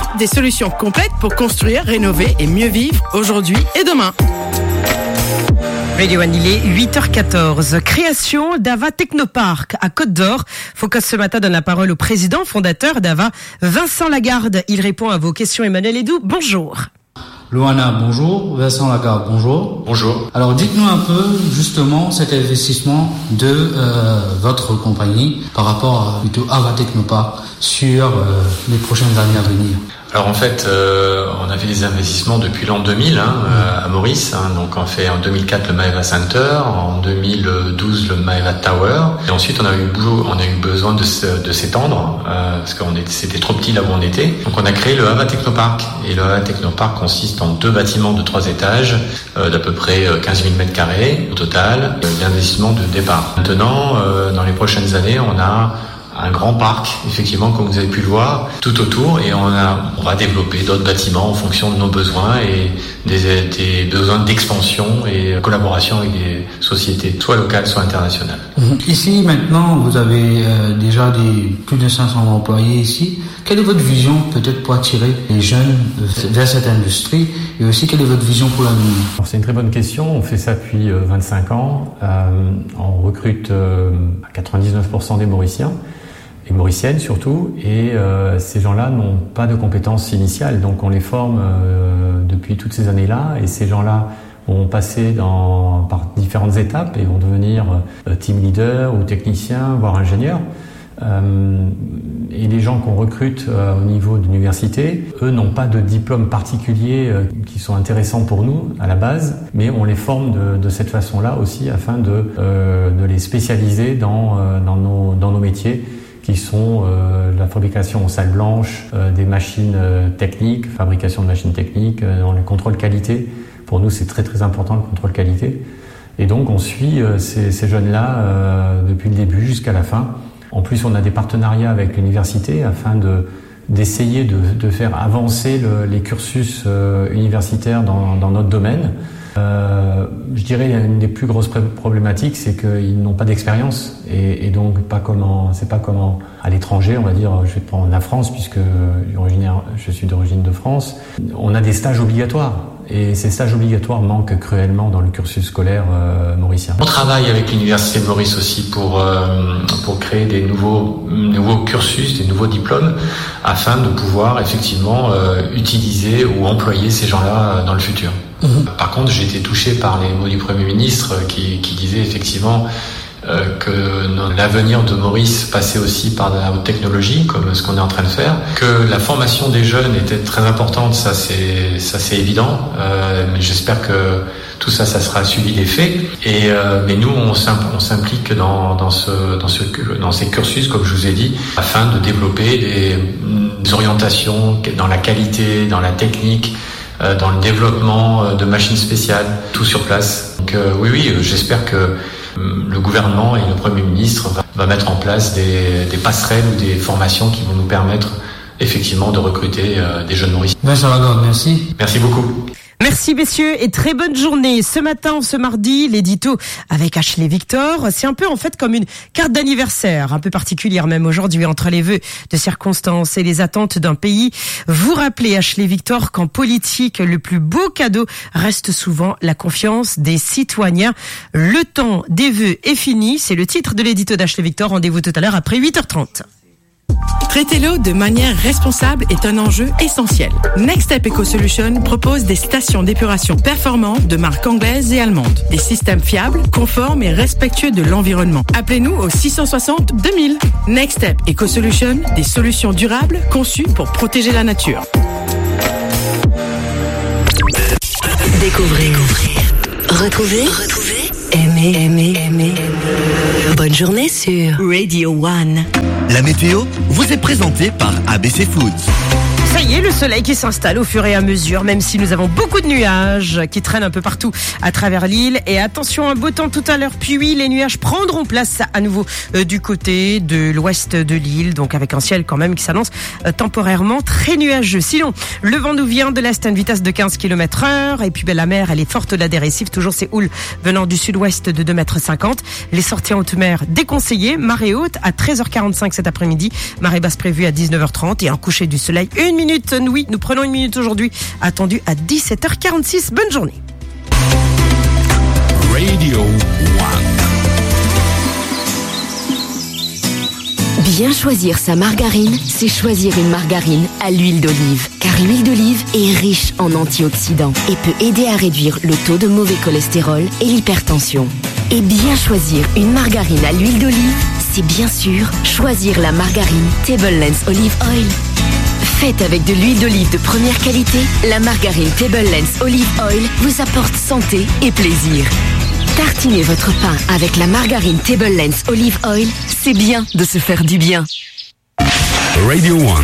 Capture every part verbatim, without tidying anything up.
des solutions complètes pour construire, rénover et mieux vivre aujourd'hui et demain. Radio One, il est huit heures quatorze. Création d'Ava Technopark à Côte d'Or. Focus ce matin donne la parole au président fondateur d'Ava, Vincent Lagarde. Il répond à vos questions. Emmanuel Edoux, bonjour. Loana, bonjour. Vincent Lagarde, bonjour. Bonjour. Alors dites-nous un peu justement cet investissement de euh, votre compagnie par rapport à plutôt Ava Technopark sur euh, les prochaines années à venir. Alors en fait, euh, on a fait des investissements depuis l'an deux mille hein, euh, à Maurice. Hein, donc on fait en deux mille quatre le Maeva Center, en deux mille douze le Maeva Tower. Et ensuite on a eu on a eu besoin de, se, de s'étendre euh, parce qu'on était c'était trop petit là où on était. Donc on a créé le Ava Technopark. Et le Ava Technopark consiste en deux bâtiments de trois étages euh, d'à peu près quinze mille mètres carrés au total euh, d'investissement de départ. Maintenant, euh, dans les prochaines années, on a un grand parc, effectivement, comme vous avez pu le voir, tout autour, et on, a, on va développer d'autres bâtiments en fonction de nos besoins et des, des besoins d'expansion et collaboration avec des sociétés, soit locales, soit internationales. Ici, maintenant, vous avez euh, déjà des, plus de cinq cents employés ici. Quelle est votre vision, peut-être, pour attirer les jeunes vers cette industrie, et aussi quelle est votre vision pour l'avenir? C'est une très bonne question. On fait ça depuis vingt-cinq ans. Euh, on recrute euh, à quatre-vingt-dix-neuf pour cent des Mauriciens. Et mauriciennes surtout, et euh, ces gens-là n'ont pas de compétences initiales, donc on les forme euh, depuis toutes ces années-là, et ces gens-là vont passer dans, par différentes étapes et vont devenir euh, team leader ou technicien, voire ingénieur. Euh, et les gens qu'on recrute euh, au niveau de l'université, eux n'ont pas de diplôme particulier euh, qui sont intéressants pour nous à la base, mais on les forme de, de cette façon-là aussi afin de, euh, de les spécialiser dans, euh, dans, nos, dans nos métiers, qui sont euh, la fabrication en salle blanche, euh, des machines euh, techniques, fabrication de machines techniques, euh, dans le contrôle qualité. Pour nous, c'est très très important le contrôle qualité. Et donc, on suit euh, ces, ces jeunes-là euh, depuis le début jusqu'à la fin. En plus, on a des partenariats avec l'université afin de d'essayer de, de faire avancer le, les cursus euh, universitaires dans, dans notre domaine. Euh, je dirais une des plus grosses problématiques, c'est qu'ils n'ont pas d'expérience et, et donc pas comment, c'est pas comment à l'étranger, on va dire, je vais prendre la France puisque je suis d'origine de France. On a des stages obligatoires et ces stages obligatoires manquent cruellement dans le cursus scolaire euh, mauricien. On travaille avec l'Université de Maurice aussi pour euh, pour créer des nouveaux nouveaux cursus, des nouveaux diplômes afin de pouvoir effectivement euh, utiliser ou employer ces gens-là dans le futur. Mmh. Par contre, j'ai été touché par les mots du Premier ministre qui, qui disait effectivement euh, que l'avenir de Maurice passait aussi par la haute technologie, comme ce qu'on est en train de faire, que la formation des jeunes était très importante, ça c'est ça c'est évident, euh, mais j'espère que tout ça, ça sera suivi des faits. Et euh, mais nous, on s'implique dans dans ce dans ce dans ces cursus, comme je vous ai dit, afin de développer des, des orientations dans la qualité, dans la technique, dans le développement de machines spéciales, tout sur place. Donc euh, oui, oui, j'espère que euh, le gouvernement et le Premier ministre va, va mettre en place des, des passerelles ou des formations qui vont nous permettre effectivement de recruter euh, des jeunes Mauriciens. Vincent Lagarde, merci. Merci beaucoup. Merci messieurs et très bonne journée. Ce matin, ce mardi, l'édito avec Ashley Victor, c'est un peu en fait comme une carte d'anniversaire, un peu particulière même aujourd'hui entre les vœux de circonstances et les attentes d'un pays. Vous rappelez Ashley Victor qu'en politique, le plus beau cadeau reste souvent la confiance des citoyens. Le temps des vœux est fini, c'est le titre de l'édito d'Ashley Victor. Rendez-vous tout à l'heure après huit heures trente. Traiter l'eau de manière responsable est un enjeu essentiel. Next Step Eco Solution propose des stations d'épuration performantes de marques anglaises et allemandes. Des systèmes fiables, conformes et respectueux de l'environnement. Appelez-nous au six cent soixante deux mille. Next Step Eco Solution, des solutions durables conçues pour protéger la nature. Découvrez, retrouvez, retrouvez, aimez, aimez, aimez. Bonne journée sur Radio One. La météo vous est présentée par A B C Foods. Ça y est, le soleil qui s'installe au fur et à mesure, même si nous avons beaucoup de nuages qui traînent un peu partout à travers l'île. Et attention, un beau temps tout à l'heure, puis oui, les nuages prendront place à nouveau euh, du côté de l'ouest de l'île, donc avec un ciel quand même qui s'annonce euh, temporairement très nuageux. Sinon, le vent nous vient de l'est à une vitesse de quinze kilomètres heure, et puis ben, la mer, elle est forte au-delà des récifs, toujours ces houles venant du sud-ouest de deux mètres cinquante. Les sorties en haute mer déconseillées, marée haute à treize heures quarante-cinq cet après-midi, marée basse prévue à dix-neuf heures trente et un coucher du soleil une minute. Oui, nous prenons une minute aujourd'hui, attendu à dix-sept heures quarante-six. Bonne journée. Radio One. Bien choisir sa margarine, c'est choisir une margarine à l'huile d'olive. Car l'huile d'olive est riche en antioxydants et peut aider à réduire le taux de mauvais cholestérol et l'hypertension. Et bien choisir une margarine à l'huile d'olive, c'est bien sûr choisir la margarine Table Lands Olive Oil. Faite avec de l'huile d'olive de première qualité, la margarine Table Lands Olive Oil vous apporte santé et plaisir. Tartinez votre pain avec la margarine Table Lands Olive Oil, c'est bien de se faire du bien. Radio One.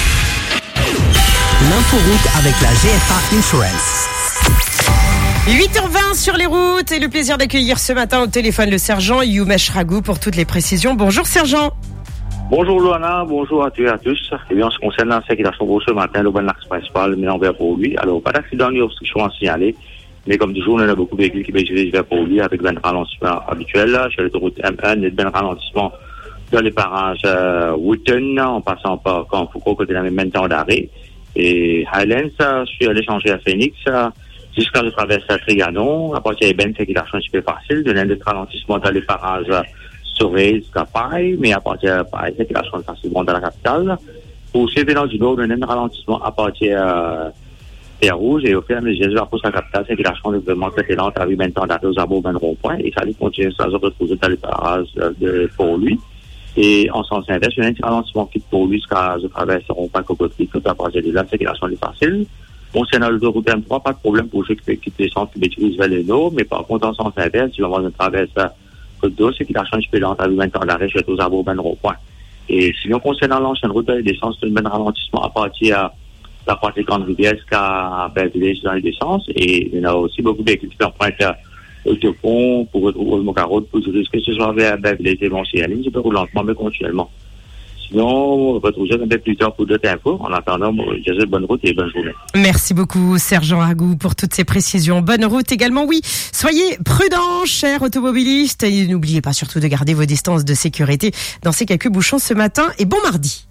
L'inforoute avec la G F A Insurance. huit heures vingt sur les routes et le plaisir d'accueillir ce matin au téléphone le sergent Youmesh Ragou pour toutes les précisions. Bonjour sergent. Bonjour Luana, bonjour à tous et à tous. Eh bien, en ce qui concerne la circulation pour ce matin, le bon axe principal, mais envers pour lui. Alors, pas d'accident ni obstruction à signaler. Mais comme toujours, on a beaucoup de véhicules qui bénéficient vers pour lui avec ben ralentissement habituel. Sur l'autoroute M un, il y a ben ralentissement dans les parages euh, Wooten, en passant par Caen-Foucault, côté de la même temps d'arrêt. Et Highlands, sur l'échanger à Phoenix, jusqu'à le traverse à Trianon, à partir de Ben, c'est qu'il a changé un peu facile, de l'un des ralentissements dans les parages Sorel, Scapaille, mais à partir de Paris, c'est qu'il a changé facilement dans la capitale. Pour Sévénan du Nord, de l'un des ralentissements à partir de Terre Rouge, et au fur et à mesure, la course à la capitale, c'est qu'il a changé vraiment très lente, avec maintenant d'arrêt aux abords d'un rond-point, et ça allait continuer à se retrouver dans les parages de, pour lui. Et en sens inverse, il y a un petit ralentissement qui pour lui jusqu'à je traverse le rond-point Cocotique, tout à partir de là, c'est qu'il a changé facile. Bon, c'est dans l'autoroute M trois, pas de problème pour ceux qui quittent les centres qui utilisent vers le nord, mais par contre, en sens inverse, si on va traverser Côte d'Or, c'est qu'il a changé peu lente, avec maintenant d'arrêt chez aux abords d'un rond-point. Et sinon, concernant l'ancienne route de l'essence, c'est un bon ralentissement à partir de la partie Grande Rivière jusqu'à Beverly dans les essences. Et il y en a aussi beaucoup de véhicules qui empruntent l'autopont pour retrouver le Mocarot, pour dire que ce soit vers Beverly et Montcy à ligne, je peux rouler lentement, mais continuellement. Sinon, on va retrouver un peu plus tard pour d'autres infos. En attendant, je vous souhaite bonne route et bonne journée. Merci beaucoup, sergent Ragou, pour toutes ces précisions. Bonne route également, oui. Soyez prudents, chers automobilistes. Et n'oubliez pas surtout de garder vos distances de sécurité dans ces quelques bouchons ce matin. Et bon mardi.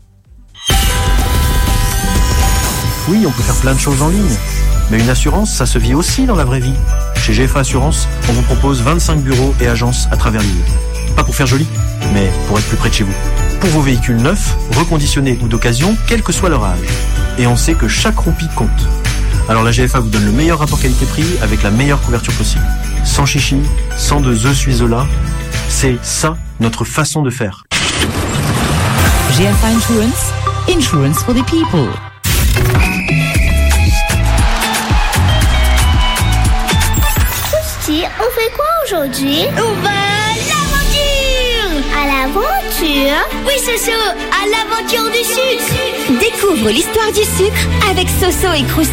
Oui, on peut faire plein de choses en ligne. Mais une assurance, ça se vit aussi dans la vraie vie. Chez G F A Assurance, on vous propose vingt-cinq bureaux et agences à travers l'île. Pas pour faire joli, mais pour être plus près de chez vous. Pour vos véhicules neufs, reconditionnés ou d'occasion, quel que soit leur âge. Et on sait que chaque roupie compte. Alors la G F A vous donne le meilleur rapport qualité-prix avec la meilleure couverture possible. Sans chichi, sans de The Suizola. C'est ça, notre façon de faire. G F A Insurance, insurance for the people. On fait quoi aujourd'hui? On va à l'aventure! À l'aventure? Oui, Soso, à l'aventure du sucre! Découvre l'histoire du sucre avec Soso et Croustille.